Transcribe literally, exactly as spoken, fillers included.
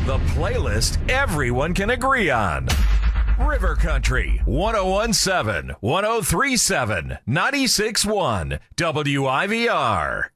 The playlist everyone can agree on. River Country, one oh one point seven, one oh three point seven, ninety-six point one, W I V R.